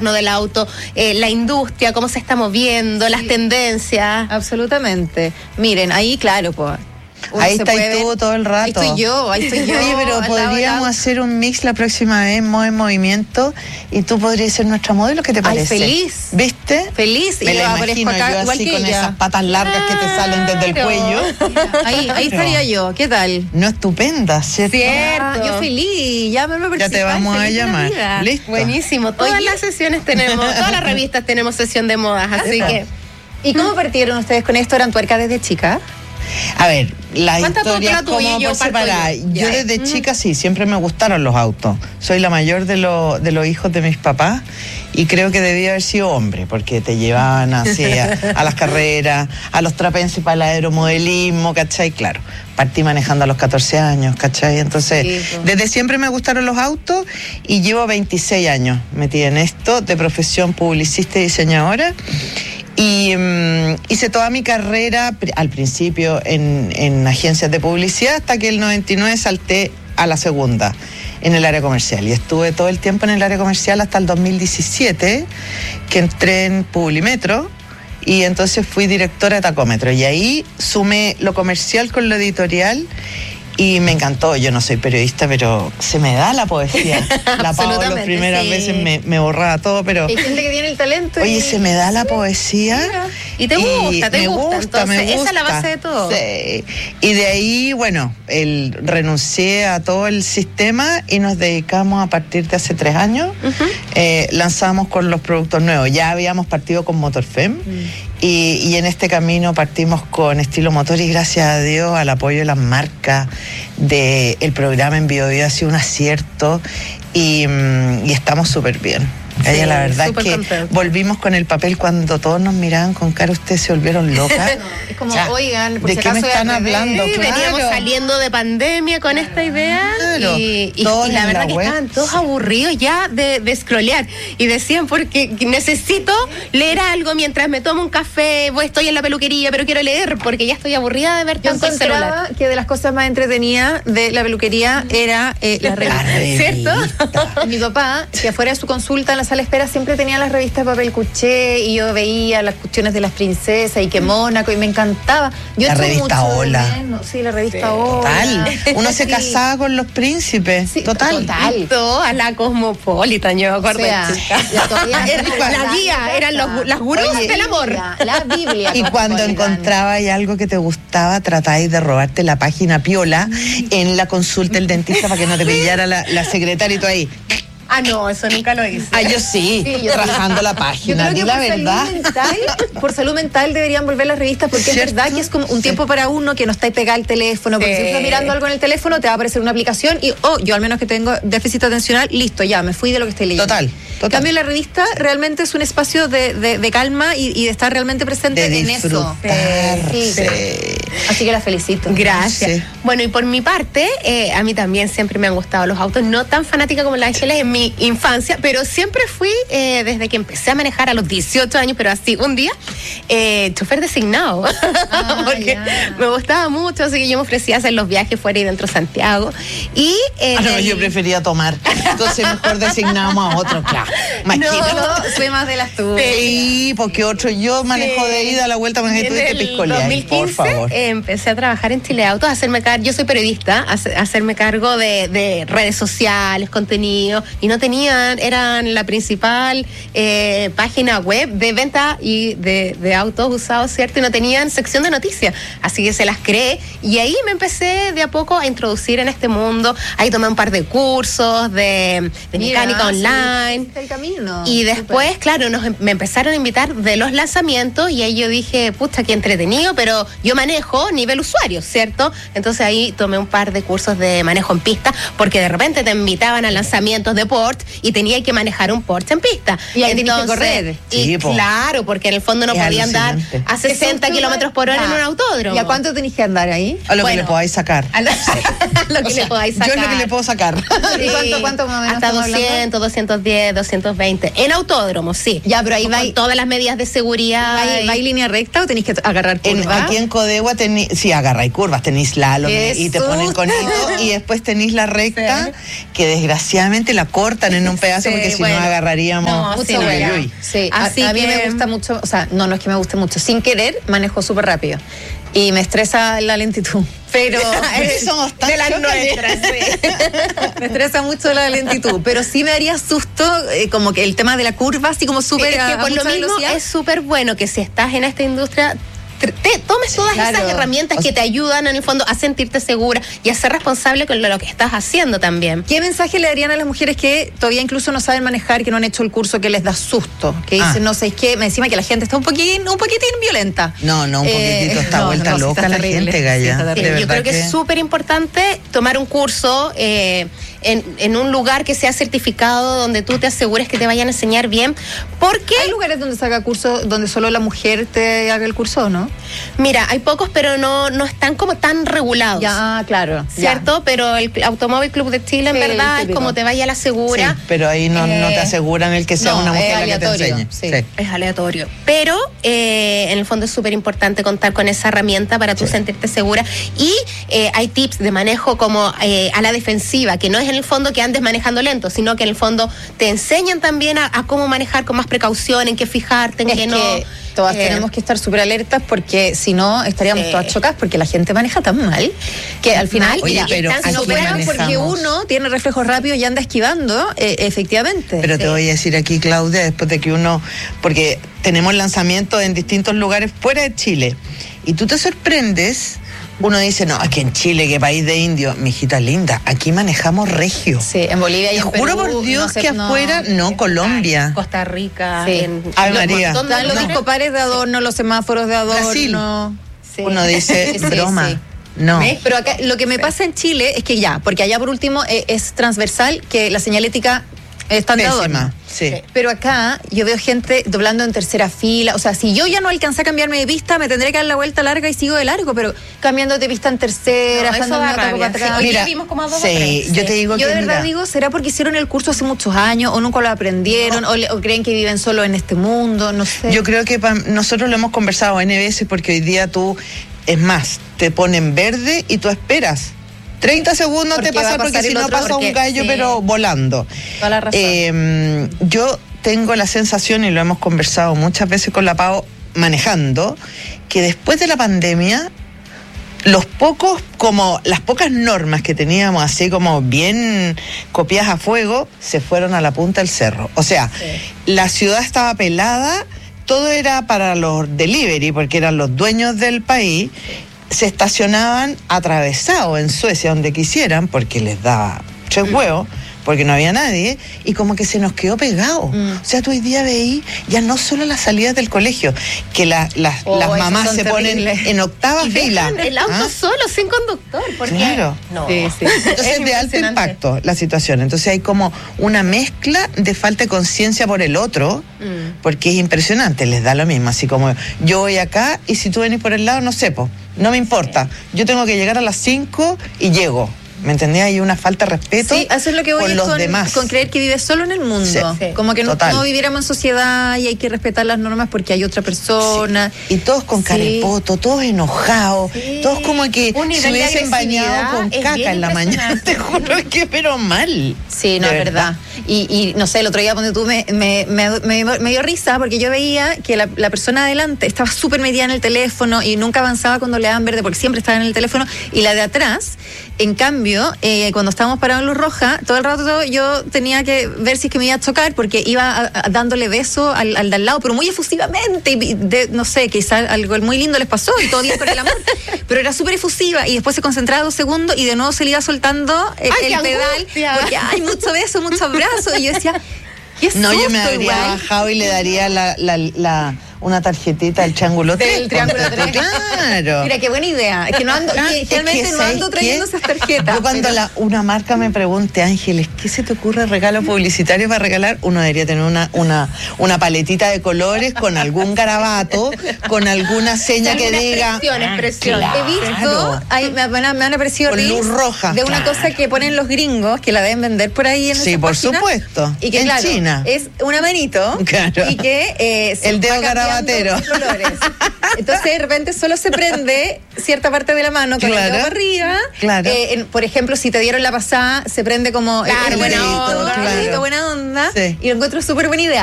del auto, la industria, cómo se está moviendo, las tendencias. Absolutamente. Miren, ahí claro, pues. Ahí estás tú todo el rato. Ahí estoy yo. Oye, pero podríamos hacer un mix la próxima vez, Moda en Movimiento, y tú podrías ser nuestra modelo, ¿qué te parece? Ay, feliz. ¿Viste? Feliz. Me la imagino acá, yo así con esas patas largas que te salen desde el cuello. Ahí estaría yo, ¿qué tal? No, estupenda, ¿cierto? Cierto. Yo feliz, llámame a participar. Ya te vamos a llamar. Listo. Buenísimo. Todas las sesiones tenemos, todas las revistas tenemos sesión de modas, así que... ¿Y cómo partieron ustedes con esto? ¿Eran tuercas desde chica? A ver, la historia es como yo por separada. Yo desde chica sí, siempre me gustaron los autos. Soy la mayor de los hijos de mis papás y creo que debía haber sido hombre, porque te llevaban así a las carreras, a los trapenses para el aeromodelismo, ¿cachai? Claro, partí manejando a los 14 años, ¿cachai? Entonces, desde siempre me gustaron los autos y llevo 26 años metida en esto, de profesión publicista y diseñadora. Y hice toda mi carrera al principio en agencias de publicidad hasta que el 99 salté a la segunda en el área comercial y estuve todo el tiempo en el área comercial hasta el 2017 que entré en Publimetro y entonces fui directora de Tacómetro y ahí sumé lo comercial con lo editorial. Y me encantó, yo no soy periodista, pero se me da la poesía. La Pau las primeras veces me borraba todo, pero... Hay gente que tiene el talento. Oye, se me da la poesía. Mira. Y te gusta, entonces, esa es la base de todo. Sí. Y de ahí, bueno, renuncié a todo el sistema y nos dedicamos a partir de hace 3 años. Lanzamos con los productos nuevos. Ya habíamos partido con Motorfem. Y en este camino partimos con Estilo Motor y gracias a Dios al apoyo de las marcas del programa en Bio Bio ha sido un acierto y estamos súper bien. Ella, la verdad es que contento. Volvimos con el papel cuando todos nos miraban con cara, ustedes se volvieron locas. Es como, oigan, por ¿de si qué me acaso están hablando? Sí, claro. Veníamos saliendo de pandemia con esta idea y la verdad que estaban todos aburridos ya de scrollear y decían porque necesito leer algo mientras me tomo un café, estoy en la peluquería pero quiero leer porque ya estoy aburrida de ver tanto el celular. Yo encontraba que de las cosas más entretenidas de la peluquería era la revista, ¿cierto? Mi papá, que afuera de su consulta en la sala de espera siempre tenía las revistas de papel cuché y yo veía las cuestiones de las princesas y que Mónaco y me encantaba. Yo la revista Hola. Sí, la revista Hola. Total. Uno se casaba con los príncipes. Sí, total. A la Cosmopolitan, yo me acuerdo. O sea, la guía, eran las gurús del amor. La Biblia. Y cuando encontrabais algo que te gustaba, tratáis de robarte la página piola en la consulta del dentista para que no te pillara la secretaria y tú ahí. Ah, no, eso nunca lo hice. Ah, yo sí, rajando la página. Yo creo que la verdad. Por salud mental deberían volver las revistas porque ¿cierto? Es verdad que es como un tiempo para uno que no está pegado al teléfono, porque si estás mirando algo en el teléfono te va a aparecer una aplicación y yo al menos que tengo déficit atencional, listo, ya, me fui de lo que estoy leyendo. Total. En cambio, la revista realmente es un espacio de calma y de estar realmente presente en eso. Sí. Así que la felicito. Gracias. Sí. Bueno, y por mi parte, a mí también siempre me han gustado los autos, no tan fanática como la Ángeles en mi infancia, pero siempre fui, desde que empecé a manejar a los 18 años, pero así un día, chofer designado, porque me gustaba mucho, así que yo me ofrecía hacer los viajes fuera y dentro de Santiago. Y, no, yo prefería tomar, entonces mejor designábamos a otro, claro. No, soy más de las tuyas. Sí, porque yo manejo de ida a la vuelta, manejé tú de piscolía. En 2015 por favor. Empecé a trabajar en Chile Autos, yo soy periodista, hacerme cargo de redes sociales, contenido, y no eran la principal página web de venta y de autos usados, ¿cierto? Y no tenían sección de noticias, así que se las creé y ahí me empecé de a poco a introducir en este mundo. Ahí tomé un par de cursos de mecánica online. El camino. Y después, claro, me empezaron a invitar de los lanzamientos y ahí yo dije, pucha, qué entretenido, pero yo manejo nivel usuario, ¿cierto? Entonces ahí tomé un par de cursos de manejo en pista porque de repente te invitaban a lanzamientos de Porsche y tenía que manejar un Porsche en pista. Y ahí tenías que correr. Y claro, porque en el fondo no podía andar a 60 kilómetros por hora en un autódromo. ¿Y a cuánto tenés que andar ahí? A lo que le podáis sacar. Lo que le podáis sacar. Yo es lo que le puedo sacar. ¿Y cuánto más o menos? Hasta 200, 210, 220. En autódromo, sí. Ya, pero ahí va todas las medidas de seguridad. ¿Va en línea recta o tenés que agarrar curva? Aquí en Codegua agarra y curvas, tenís slalom y te ponen conito, y después tenís la recta, que desgraciadamente la cortan en un pedazo, porque si no agarraríamos mucho vuelo. Sí, a mí me gusta mucho, o sea, no es que me guste mucho, sin querer manejo súper rápido y me estresa la lentitud. Pero somos tan de las nuestras, me estresa mucho la lentitud, pero sí me daría susto como que el tema de la curva, así como súper a por lo mismo velocidad. Es súper bueno que si estás en esta industria tomes todas esas herramientas que te ayudan en el fondo a sentirte segura y a ser responsable con lo que estás haciendo también. ¿Qué mensaje le darían a las mujeres que todavía incluso no saben manejar, que no han hecho el curso, que les da susto? Que dicen, no sé, es que me encima que la gente está un poquitín violenta. No, un poquitito está vuelta loca la gente, Gaya. Sí, yo creo que es súper importante tomar un curso en un lugar que sea certificado, donde tú te asegures que te vayan a enseñar bien, porque... ¿Hay lugares donde se haga curso, donde solo la mujer te haga el curso o no? Mira, hay pocos, pero no están como tan regulados. Ya, claro. ¿Cierto? Ya. Pero el Automóvil Club de Chile, en verdad, es como te vaya a la segura. Sí, pero ahí no te aseguran el que sea una mujer la que te enseñe. Sí. Es aleatorio. Pero en el fondo es súper importante contar con esa herramienta para tú sentirte segura. Y hay tips de manejo como a la defensiva, que no es en el fondo que andes manejando lento, sino que en el fondo te enseñan también a cómo manejar con más precaución, en qué fijarte, en qué no. Todas tenemos que estar súper alertas, porque si no estaríamos todas chocadas, porque la gente maneja tan mal que al final porque uno tiene reflejos rápidos y anda esquivando, efectivamente. Pero te voy a decir aquí, Claudia, después de que porque tenemos lanzamientos en distintos lugares fuera de Chile, y tú te sorprendes. Uno dice, no, aquí en Chile, qué país de indios. Mijita linda, aquí manejamos regio. Sí, en Bolivia y en Perú. Juro por Dios que afuera, Colombia. Costa Rica. Sí. Ay, María. Están los discopares de adorno, los semáforos de adorno. Brasil. Sí. Uno dice, broma. Sí. No. Pero acá lo que me pasa en Chile es que porque allá por último es transversal, que la señalética está de adorno. Sí. Pero acá yo veo gente doblando en tercera fila. O sea, si yo ya no alcancé a cambiarme de pista, me tendré que dar la vuelta larga y sigo de largo, pero cambiando de pista en tercera, eso da rabia. Mira, vimos como a 2 o 3. Yo te digo yo de verdad digo, ¿será porque hicieron el curso hace muchos años o nunca lo aprendieron o creen que viven solo en este mundo? No sé. Yo creo que nosotros lo hemos conversado N veces, porque hoy día es más, te ponen verde y tú esperas 30 segundos te pasa, porque si no pasa un gallo, pero volando. Toda la razón. Yo tengo la sensación, y lo hemos conversado muchas veces con la Pao manejando, que después de la pandemia, las pocas normas que teníamos así como bien copiadas a fuego, se fueron a la punta del cerro. O sea, la ciudad estaba pelada, todo era para los delivery, porque eran los dueños del país. Se estacionaban atravesados en Suecia donde quisieran, porque les daba 3 huevos, porque no había nadie, y como que se nos quedó pegado. O sea, tú hoy día veí ya no solo las salidas del colegio, que las mamás se ponen en octava fila. El auto solo, sin conductor. Porque claro. No. Sí. Entonces es de alto impacto la situación. Entonces hay como una mezcla de falta de conciencia por el otro, porque es impresionante, les da lo mismo. Así como yo voy acá y si tú venís por el lado, no sé, no me importa. Yo tengo que llegar a las 5 y llego. ¿Me entendés? Hay una falta de respeto. Sí, eso es lo que voy con los demás. Con creer que vives solo en el mundo. Sí, como que no viviéramos en sociedad y hay que respetar las normas porque hay otra persona. Sí. Y todos con carepoto, todos enojados, todos como que se hubiesen bañado con caca en la mañana. Te juro que, pero mal. Sí, no, es verdad. Y no sé, el otro día cuando tú me dio risa porque yo veía que la persona adelante estaba súper metida en el teléfono y nunca avanzaba cuando le daban verde porque siempre estaba en el teléfono, y la de atrás, en cambio, cuando estábamos parados en luz roja, todo el rato yo tenía que ver si es que me iba a chocar, porque iba dándole beso al de al lado, pero muy efusivamente, no sé, quizás algo muy lindo les pasó y todo bien con el amor, pero era súper efusiva, y después se concentraba 2 segundos y de nuevo se le iba soltando el pedal, porque hay mucho beso, mucho abrazo, y yo decía, ¿qué susto? No, yo me habría bajado y le daría una tarjetita del Triángulo 3. Del Triángulo 3. Claro. Mira, qué buena idea. Es que no ando, generalmente no ando trayendo esas tarjetas. Yo cuando una marca me pregunte, Ángeles, ¿qué se te ocurre regalo publicitario para regalar? Uno debería tener una paletita de colores con algún garabato, con alguna seña que diga. Expresión. Claro. He visto, me han aparecido con luz roja. De una cosa que ponen los gringos, que la deben vender por ahí en sí, por supuesto. Y que en China es una manito. Claro. Y que el dedo garabato gavatero. Colores. Entonces de repente solo se prende cierta parte de la mano con el dedo para arriba. Claro. Por ejemplo, si te dieron la pasada, se prende como Claro, el buena onda, buena onda. Sí. Y lo encuentro súper buena idea.